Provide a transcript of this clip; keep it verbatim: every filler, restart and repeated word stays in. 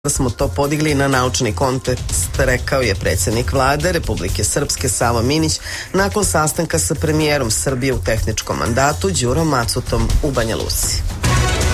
da smo to podigli na naučni kontekst, rekao je predsjednik vlade Republike Srpske Savo Minić nakon sastanka sa premijerom Srbije u tehničkom mandatu Đurom Macutom u Banja Luci.